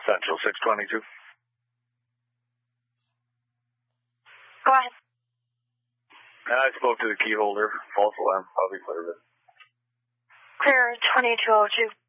Central 622. Go ahead. I spoke to the key holder. Also, I'm probably clear of it. Clear 2202.